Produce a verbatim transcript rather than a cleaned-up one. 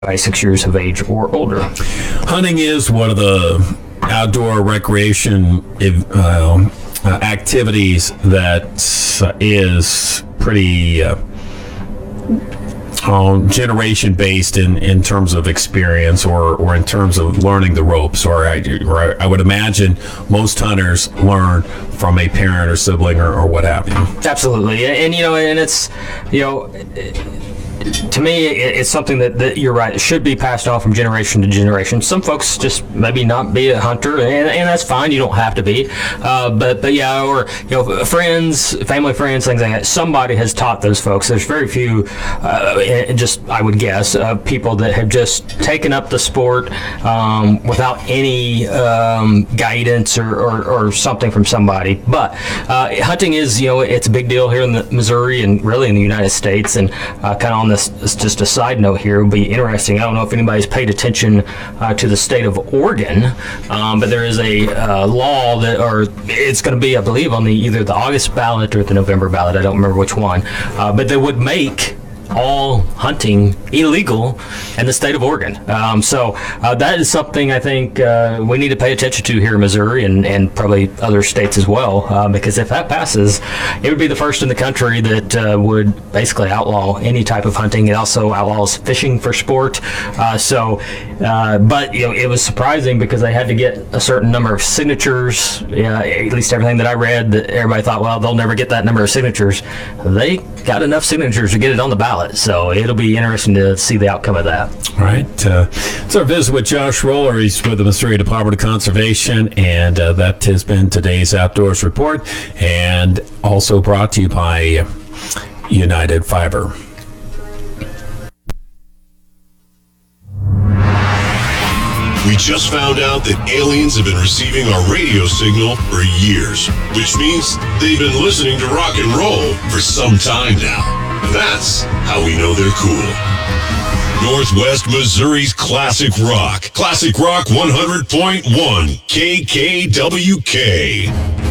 six years of age or older. Hunting is one of the outdoor recreation uh, activities that is pretty uh, um, generation based in, in terms of experience or, or in terms of learning the ropes. Or I, or I would imagine most hunters learn from a parent or sibling or, or what have you. Absolutely. And, and you know, and it's, you know, it, to me, it's something that, that you're right. It should be passed on from generation to generation. Some folks just maybe not be a hunter, and, and that's fine. You don't have to be. Uh, but but yeah, or you know, friends, family, friends, things like that. Somebody has taught those folks. There's very few, uh, and just I would guess, uh, people that have just taken up the sport um, without any um, guidance or, or, or something from somebody. But uh, hunting is, you know, it's a big deal here in the Missouri and really in the United States, and uh, kind of on this, just a side note here, it would be interesting. I don't know if anybody's paid attention uh, to the state of Oregon, um, but there is a uh, law that, or it's going to be, I believe, on the either the August ballot or the November ballot. I don't remember which one, uh, but they would make all hunting illegal in the state of Oregon. Um, so uh, that is something I think uh, we need to pay attention to here in Missouri and, and probably other states as well, uh, because if that passes, it would be the first in the country that uh, would basically outlaw any type of hunting. It also outlaws fishing for sport. Uh, so, uh, but you know, it was surprising because they had to get a certain number of signatures. Yeah, at least everything that I read, that everybody thought, well, they'll never get that number of signatures. They got enough signatures to get it on the ballot. So it'll be interesting to see the outcome of that. All right. Uh, it's our visit with Josh Roller. He's with the Missouri Department of Conservation, and uh, that has been today's Outdoors Report, and also brought to you by United Fiber. We just found out that aliens have been receiving our radio signal for years, which means they've been listening to rock and roll for some time now. And that's how we know they're cool. Northwest Missouri's Classic Rock. Classic Rock one hundred point one K K W K.